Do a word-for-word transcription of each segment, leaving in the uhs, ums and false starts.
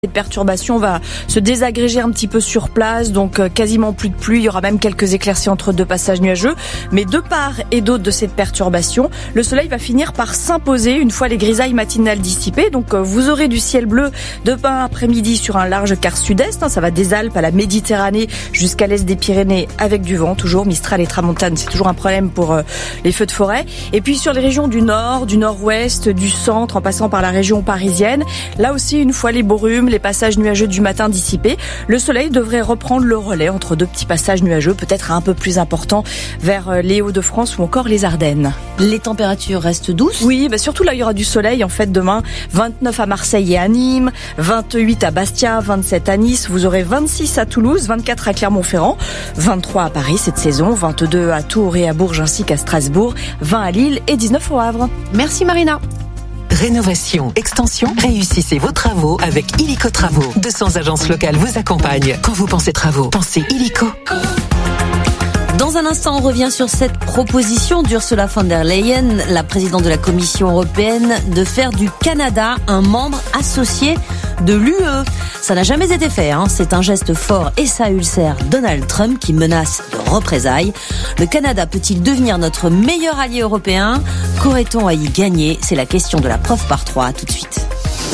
Cette perturbation va se désagréger un petit peu sur place, donc euh, quasiment plus de pluie. Il y aura même quelques éclaircies entre deux passages nuageux. Mais de part et d'autre de cette perturbation, le soleil va finir par s'imposer une fois les grisailles matinales dissipées. Donc euh, vous aurez du ciel bleu demain après-midi sur un large quart sud-est. Hein, ça va des Alpes à la Méditerranée jusqu'à l'est des Pyrénées avec du vent. Toujours Mistral et Tramontane, c'est toujours un problème pour euh, les feux de forêt. Et puis sur les régions du nord, du nord-ouest, du centre, en passant par la région parisienne, là aussi une fois les brumes, les passages nuageux du matin dissipés, le soleil devrait reprendre le relais entre deux petits passages nuageux, peut-être un peu plus importants vers les Hauts-de-France ou encore les Ardennes. Les températures restent douces ? Oui, bah surtout là il y aura du soleil en fait demain, vingt-neuf à Marseille et à Nîmes, vingt-huit à Bastia, vingt-sept à Nice, vous aurez vingt-six à Toulouse, vingt-quatre à Clermont-Ferrand, vingt-trois à Paris cette saison, vingt-deux à Tours et à Bourges ainsi qu'à Strasbourg, vingt à Lille et dix-neuf au Havre. Merci Marina. Rénovation, extension, réussissez vos travaux avec Illico Travaux. deux cents agences locales vous accompagnent. Quand vous pensez travaux, pensez Illico. Dans un instant, on revient sur cette proposition d'Ursula von der Leyen, la présidente de la Commission européenne, de faire du Canada un membre associé de l'U E. Ça n'a jamais été fait, hein. C'est un geste fort et ça ulcère Donald Trump qui menace de représailles. Le Canada peut-il devenir notre meilleur allié européen ? Qu'aurait-on à y gagner ? C'est la question de la preuve par trois. À tout de suite.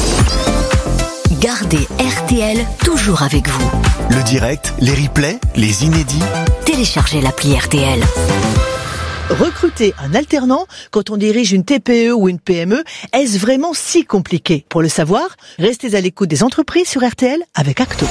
Gardez R T L toujours avec vous. Le direct, les replays, les inédits. Téléchargez l'appli R T L. Recruter un alternant quand on dirige une T P E ou une P M E, est-ce vraiment si compliqué ? Pour le savoir, restez à l'écoute des entreprises sur R T L avec Acto.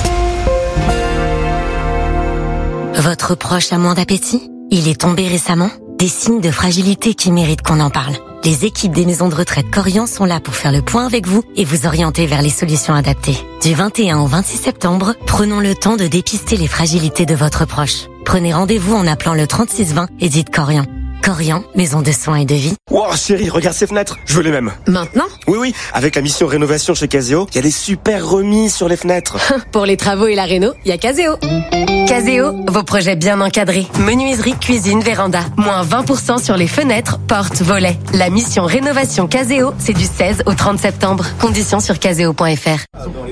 Votre proche a moins d'appétit ? Il est tombé récemment ? Des signes de fragilité qui méritent qu'on en parle. Les équipes des maisons de retraite Corian sont là pour faire le point avec vous et vous orienter vers les solutions adaptées. Du vingt et un au vingt-six septembre, prenons le temps de dépister les fragilités de votre proche. Prenez rendez-vous en appelant le trente-six vingt et dites Corian. Corian, maison de soins et de vie. Wow, chérie, regarde ces fenêtres. Je veux les mêmes. Maintenant ? Oui, oui. Avec la mission rénovation chez Caseo, il y a des super remises sur les fenêtres. Pour les travaux et la réno, il y a Caseo. Caseo, vos projets bien encadrés. Menuiserie, cuisine, véranda. Moins vingt pour cent sur les fenêtres, portes, volets. La mission rénovation Caseo, c'est du seize au trente septembre. Conditions sur caseo point f r.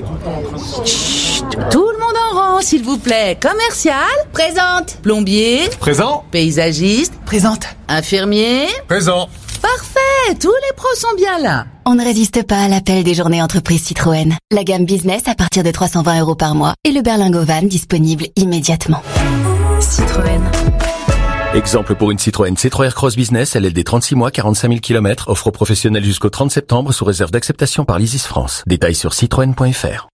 Chut, tout le monde en rang, s'il vous plaît. Commercial, présente. Plombier, présent. Paysagiste, présente. Infirmier, présent. Parfait, tous les pros sont bien là. On ne résiste pas à l'appel des journées entreprises Citroën. La gamme business à partir de trois cent vingt euros par mois et le berlingot van disponible immédiatement. Citroën. Exemple pour une Citroën C trois R Cross Business, L L D trente-six mois, quarante-cinq mille kilomètres, offre professionnelle jusqu'au trente septembre sous réserve d'acceptation par l'Isis France. Détails sur citroën point f r.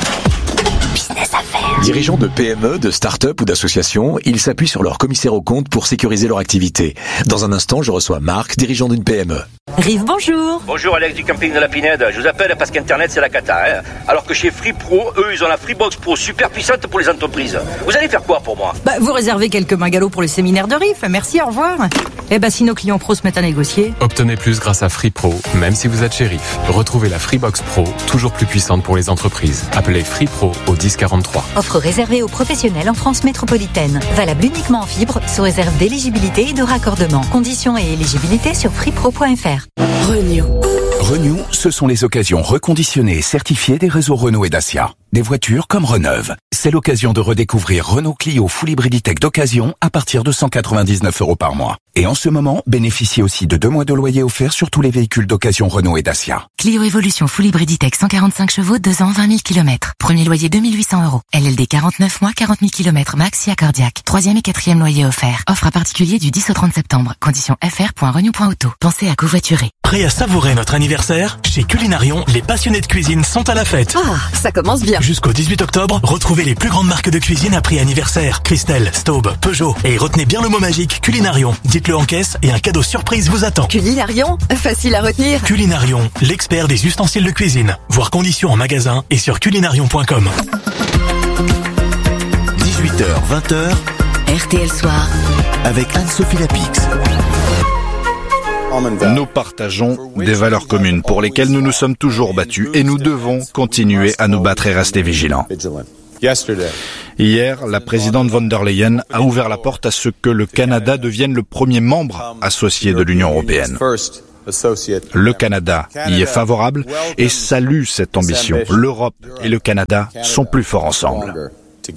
Business Affaires. Dirigeants de P M E, de start-up ou d'associations, ils s'appuient sur leur commissaire aux comptes pour sécuriser leur activité. Dans un instant, je reçois Marc, dirigeant d'une P M E. Rive, bonjour. Bonjour Alex du camping de la Pinède. Je vous appelle parce qu'Internet c'est la cata. Hein. Alors que chez Free Pro, eux ils ont la Freebox Pro super puissante pour les entreprises. Vous allez faire quoi pour moi ? Bah, vous réservez quelques bungalows pour le séminaire de Riff. Merci, au revoir. Eh ben, si nos clients pros se mettent à négocier. Obtenez plus grâce à Free Pro, même si vous êtes chez Riff. Retrouvez la Freebox Pro, toujours plus puissante pour les entreprises. Appelez Free Pro au dix quarante-trois. Offre réservée aux professionnels en France métropolitaine. Valable uniquement en fibre, sous réserve d'éligibilité et de raccordement. Conditions et éligibilité sur freepro point f r. Renew. Renew, ce sont les occasions reconditionnées et certifiées des réseaux Renault et Dacia. Des voitures comme Reneuve. C'est l'occasion de redécouvrir Renault Clio Full Hybrid Tech d'occasion à partir de cent quatre-vingt-dix-neuf euros par mois. Et en ce moment, bénéficiez aussi de deux mois de loyer offert sur tous les véhicules d'occasion Renault et Dacia. Clio Evolution Full Hybrid Tech cent quarante-cinq chevaux, deux ans, vingt mille kilomètres. Premier loyer deux mille huit cents euros. L L D quarante-neuf mois, quarante mille kilomètres max si accordiaque. Troisième et quatrième loyer offert. Offre à particulier du dix au trente septembre. Conditions f r point renew point auto. Pensez à covoiturer. Prêt à savourer notre anniversaire ? Chez Culinarion, les passionnés de cuisine sont à la fête. Ah, ça commence bien. Jusqu'au dix-huit octobre, retrouvez les plus grandes marques de cuisine à prix anniversaire. Christelle, Staub, Peugeot. Et retenez bien le mot magique Culinarion. Dites-le en caisse et un cadeau surprise vous attend. Culinarion, facile à retenir. Culinarion, l'expert des ustensiles de cuisine. Voir conditions en magasin et sur culinarion point com. dix-huit heures, vingt heures. R T L Soir. Avec Anne-Sophie Lapix. Nous partageons des valeurs communes pour lesquelles nous nous sommes toujours battus et nous devons continuer à nous battre et rester vigilants. Hier, la présidente von der Leyen a ouvert la porte à ce que le Canada devienne le premier membre associé de l'Union européenne. Le Canada y est favorable et salue cette ambition. L'Europe et le Canada sont plus forts ensemble. C'est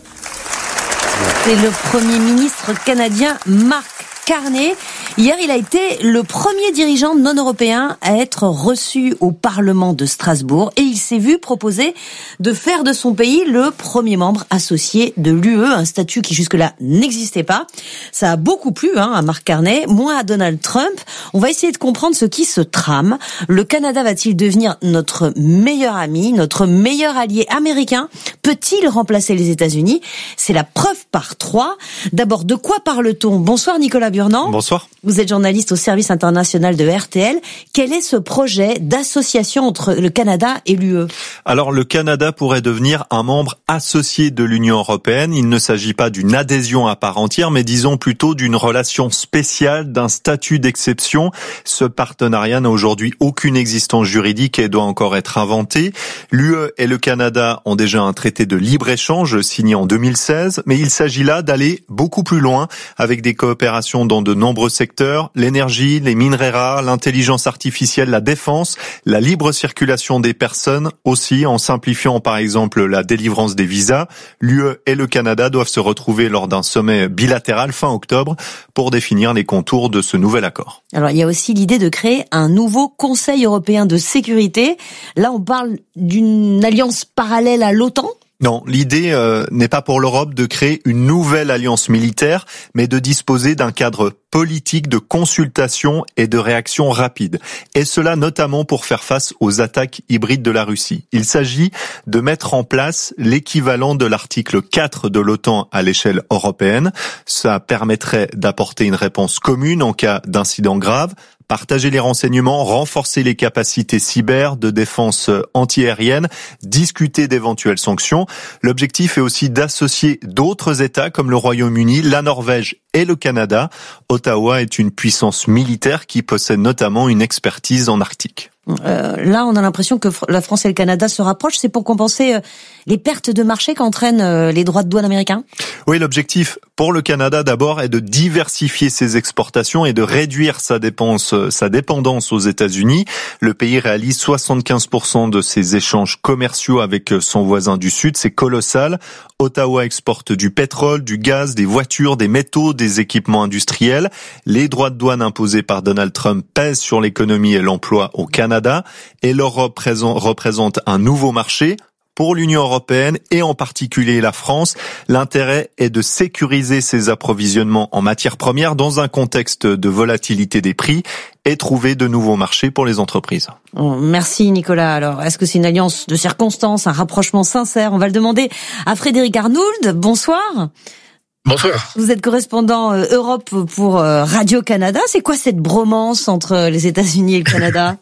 le Premier ministre canadien Mark Carney. Hier, il a été le premier dirigeant non européen à être reçu au Parlement de Strasbourg et il s'est vu proposer de faire de son pays le premier membre associé de l'U E, un statut qui jusque-là n'existait pas. Ça a beaucoup plu hein, à Mark Carney, moins à Donald Trump. On va essayer de comprendre ce qui se trame. Le Canada va-t-il devenir notre meilleur ami, notre meilleur allié américain? Peut-il remplacer les États-Unis? C'est la preuve par trois. D'abord, de quoi parle-t-on? Bonsoir Nicolas Burnand. Bonsoir. Vous êtes journaliste au service international de R T L. Quel est ce projet d'association entre le Canada et l'U E? Alors, le Canada pourrait devenir un membre associé de l'Union européenne. Il ne s'agit pas d'une adhésion à part entière, mais disons plutôt d'une relation spéciale, d'un statut d'exception. Ce partenariat n'a aujourd'hui aucune existence juridique et doit encore être inventé. L'U E et le Canada ont déjà un traité de libre-échange signé en deux mille seize, mais il s'agit là d'aller beaucoup plus loin avec des coopérations dans de nombreux secteurs, l'énergie, les minerais rares, l'intelligence artificielle, la défense, la libre circulation des personnes aussi, en simplifiant par exemple la délivrance des visas. L'U E et le Canada doivent se retrouver lors d'un sommet bilatéral fin octobre pour définir les contours de ce nouvel accord. Alors il y a aussi l'idée de créer un nouveau Conseil européen de sécurité. Là on parle d'une alliance parallèle à l'OTAN ? Non, l'idée euh, n'est pas pour l'Europe de créer une nouvelle alliance militaire, mais de disposer d'un cadre politique de consultation et de réaction rapide. Et cela notamment pour faire face aux attaques hybrides de la Russie. Il s'agit de mettre en place l'équivalent de l'article quatre de l'OTAN à l'échelle européenne. Ça permettrait d'apporter une réponse commune en cas d'incident grave, partager les renseignements, renforcer les capacités cyber de défense antiaérienne, discuter d'éventuelles sanctions. L'objectif est aussi d'associer d'autres États comme le Royaume-Uni, la Norvège et le Canada. Ottawa est une puissance militaire qui possède notamment une expertise en Arctique. Euh, là, on a l'impression que la France et le Canada se rapprochent. C'est pour compenser euh, les pertes de marché qu'entraînent euh, les droits de douane américains? Oui, l'objectif pour le Canada d'abord est de diversifier ses exportations et de réduire sa dépense, sa dépendance aux États-Unis. Le pays réalise soixante-quinze pour cent de ses échanges commerciaux avec son voisin du Sud. C'est colossal. Ottawa exporte du pétrole, du gaz, des voitures, des métaux, des équipements industriels. Les droits de douane imposés par Donald Trump pèsent sur l'économie et l'emploi au Canada. Et l'Europe représente un nouveau marché. Pour l'Union européenne et en particulier la France, l'intérêt est de sécuriser ses approvisionnements en matières premières dans un contexte de volatilité des prix et trouver de nouveaux marchés pour les entreprises. Merci Nicolas. Alors, est-ce que c'est une alliance de circonstances, un rapprochement sincère? On va le demander à Frédéric Arnould. Bonsoir. Bonsoir. Vous êtes correspondant Europe pour Radio-Canada. C'est quoi cette bromance entre les États-Unis et le Canada?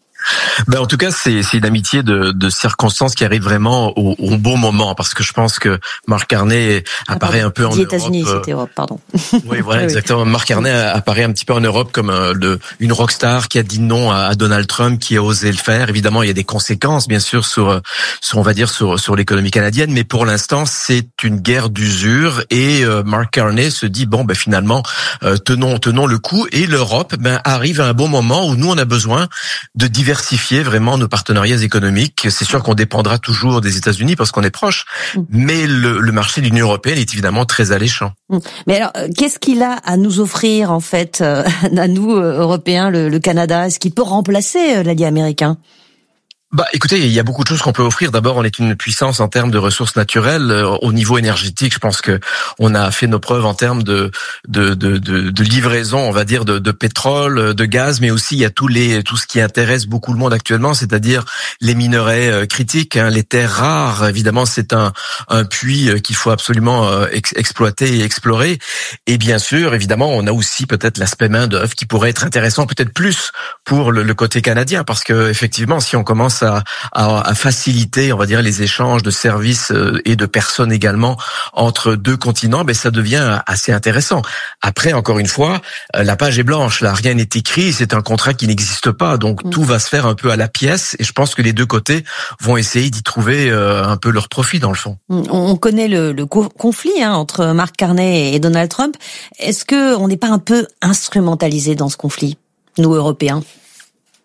Ben en tout cas, c'est, c'est une amitié de, de circonstances qui arrive vraiment au, au bon moment, parce que je pense que Mark Carney apparaît ah, un peu en Europe. États-Unis, c'était Europe, pardon. Oui, voilà, oui, exactement. Mark Carney apparaît un petit peu en Europe comme euh, le, une rockstar qui a dit non à, à Donald Trump, qui a osé le faire. Évidemment, il y a des conséquences, bien sûr, sur, sur on va dire, sur, sur l'économie canadienne, mais pour l'instant, c'est une guerre d'usure et euh, Mark Carney se dit bon, ben finalement, euh, tenons, tenons le coup, et l'Europe, ben arrive à un bon moment où nous on a besoin de diversifier diversifier vraiment nos partenariats économiques. C'est sûr qu'on dépendra toujours des États-Unis parce qu'on est proche, mais le, le marché de l'Union européenne est évidemment très alléchant. Mais alors, qu'est-ce qu'il a à nous offrir en fait, à nous Européens, le, le Canada? Est-ce qu'il peut remplacer l'allié américain? Bah, écoutez, il y a beaucoup de choses qu'on peut offrir. D'abord, on est une puissance en termes de ressources naturelles. Au niveau énergétique, je pense que on a fait nos preuves en termes de de de de, de livraison, on va dire, de, de pétrole, de gaz, mais aussi il y a tous les tout ce qui intéresse beaucoup le monde actuellement, c'est-à-dire les minerais critiques, hein, les terres rares. Évidemment, c'est un un puits qu'il faut absolument ex- exploiter et explorer. Et bien sûr, évidemment, on a aussi peut-être l'aspect main d'œuvre qui pourrait être intéressant, peut-être plus pour le, le côté canadien, parce que effectivement, si on commence À, à, à faciliter, on va dire, les échanges de services et de personnes également entre deux continents, ben ça devient assez intéressant. Après, encore une fois, la page est blanche, là, rien n'est écrit, c'est un contrat qui n'existe pas, donc mmh. tout va se faire un peu à la pièce, et je pense que les deux côtés vont essayer d'y trouver un peu leur profit dans le fond. On connaît le, le conflit hein, entre Mark Carney et Donald Trump. Est-ce que on n'est pas un peu instrumentalisé dans ce conflit, nous Européens?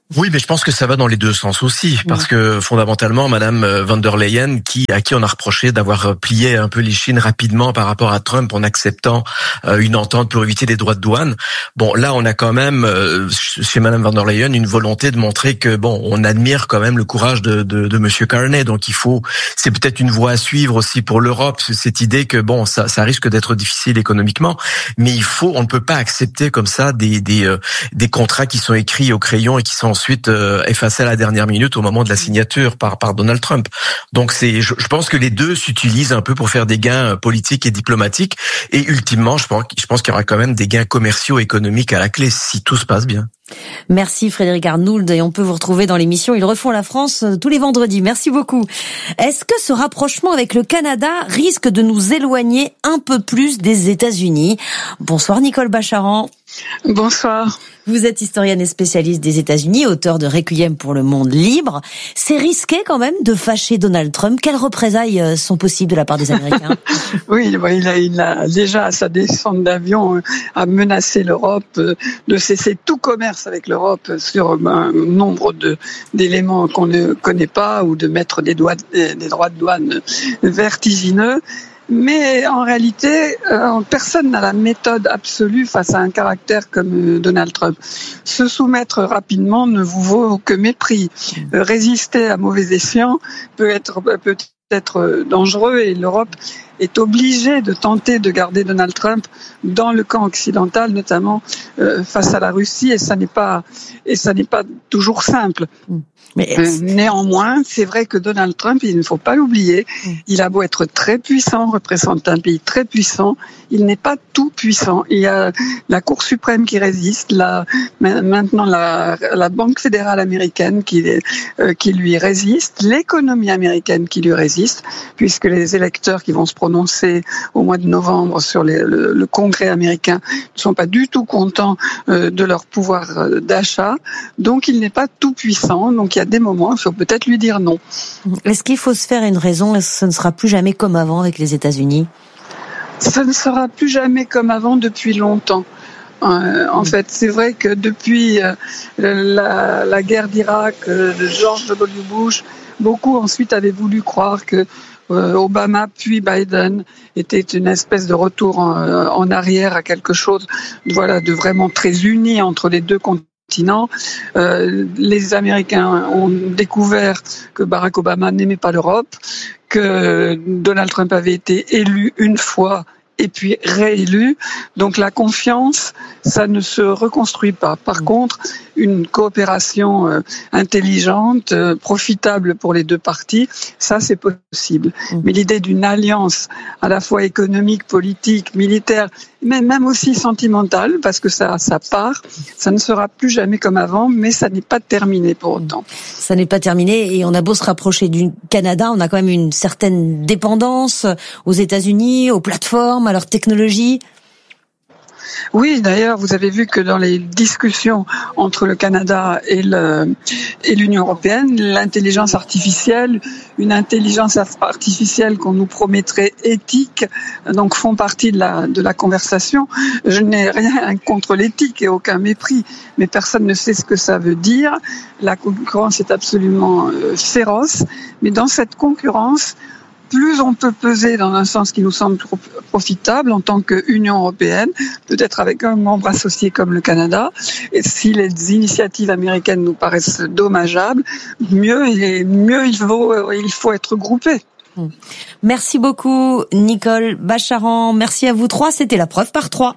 Oui, mais je pense que ça va dans les deux sens aussi, parce oui. que fondamentalement, Madame von der Leyen, qui à qui on a reproché d'avoir plié un peu les chines rapidement par rapport à Trump en acceptant euh, une entente pour éviter des droits de douane. Bon, là, on a quand même euh, chez Madame von der Leyen une volonté de montrer que bon, on admire quand même le courage de, de, de Monsieur Carney. Donc, il faut, c'est peut-être une voie à suivre aussi pour l'Europe, cette idée que bon, ça, ça risque d'être difficile économiquement, mais il faut, on ne peut pas accepter comme ça des des euh, des contrats qui sont écrits au crayon et qui sont ensuite euh, effacé à la dernière minute au moment de la signature par par Donald Trump. Donc c'est, je, je pense que les deux s'utilisent un peu pour faire des gains politiques et diplomatiques, et ultimement, je pense, je pense qu'il y aura quand même des gains commerciaux et économiques à la clé si tout se passe bien. Merci Frédéric Arnould, et on peut vous retrouver dans l'émission Ils refont la France tous les vendredis. Merci beaucoup. Est-ce que ce rapprochement avec le Canada risque de nous éloigner un peu plus des États-Unis? Bonsoir Nicole Bacharan. Bonsoir. Vous êtes historienne et spécialiste des États-Unis, auteur de Requiem pour le monde libre. C'est risqué quand même de fâcher Donald Trump. Quelles représailles sont possibles de la part des Américains? Oui, il a, il a déjà à sa descente d'avion a menacé l'Europe de cesser tout commerce avec l'Europe sur un nombre de d'éléments qu'on ne connaît pas, ou de mettre des, doigts, des droits de douane vertigineux. Mais en réalité, euh, personne n'a la méthode absolue face à un caractère comme euh, Donald Trump. Se soumettre rapidement ne vous vaut que mépris. Euh, résister à mauvais escient peut être peut être dangereux, et l'Europe est obligée de tenter de garder Donald Trump dans le camp occidental, notamment euh, face à la Russie, et ça n'est pas et ça n'est pas toujours simple. Mais euh, néanmoins, c'est vrai que Donald Trump, il ne faut pas l'oublier, il a beau être très puissant, représente un pays très puissant, il n'est pas tout puissant. Il y a la Cour suprême qui résiste, la, maintenant la, la Banque fédérale américaine qui, euh, qui lui résiste, l'économie américaine qui lui résiste, puisque les électeurs qui vont se prononcer au mois de novembre sur les, le, le Congrès américain ne sont pas du tout contents euh, de leur pouvoir d'achat. Donc il n'est pas tout puissant, donc il y a des moments, il faut peut-être lui dire non. Est-ce qu'il faut se faire une raison? Est-ce que ce ne sera plus jamais comme avant avec les États-Unis? Ça ne sera plus jamais comme avant depuis longtemps. Euh, en fait, c'est vrai que depuis euh, la, la guerre d'Irak euh, de George W. Bush, beaucoup ensuite avaient voulu croire que euh, Obama puis Biden était une espèce de retour en, en arrière à quelque chose, voilà, de vraiment très uni entre les deux continents. Euh, les Américains ont découvert que Barack Obama n'aimait pas l'Europe, que Donald Trump avait été élu une fois et puis réélu. Donc la confiance, ça ne se reconstruit pas. Par contre, une coopération euh, intelligente, euh, profitable pour les deux parties, ça c'est possible. Mais l'idée d'une alliance à la fois économique, politique, militaire, mais même aussi sentimentale, parce que ça, ça part, ça ne sera plus jamais comme avant, mais ça n'est pas terminé pour autant. Ça n'est pas terminé, et on a beau se rapprocher du Canada, on a quand même une certaine dépendance aux États-Unis, aux plateformes, à leur technologie. Oui, d'ailleurs, vous avez vu que dans les discussions entre le Canada et, le, et l'Union européenne, l'intelligence artificielle, une intelligence artificielle qu'on nous promettrait éthique, donc font partie de la, de la conversation. Je n'ai rien contre l'éthique et aucun mépris, mais personne ne sait ce que ça veut dire. La concurrence est absolument euh, féroce, mais dans cette concurrence, plus on peut peser dans un sens qui nous semble profitable en tant qu'Union européenne, peut-être avec un membre associé comme le Canada, et si les initiatives américaines nous paraissent dommageables, mieux, et mieux il faut, il faut être groupé. Merci beaucoup Nicole Bacharan, merci à vous trois, c'était la preuve par trois.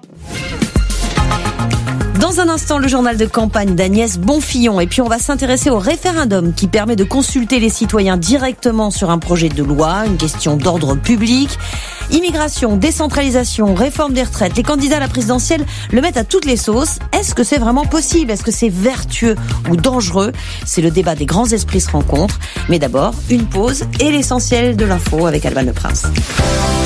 Dans un instant, le journal de campagne d'Agnès Bonfillon. Et puis, on va s'intéresser au référendum qui permet de consulter les citoyens directement sur un projet de loi, une question d'ordre public. Immigration, décentralisation, réforme des retraites. Les candidats à la présidentielle le mettent à toutes les sauces. Est-ce que c'est vraiment possible? Est-ce que c'est vertueux ou dangereux? C'est le débat des grands esprits se rencontrent. Mais d'abord, une pause et l'essentiel de l'info avec Alban Le Prince.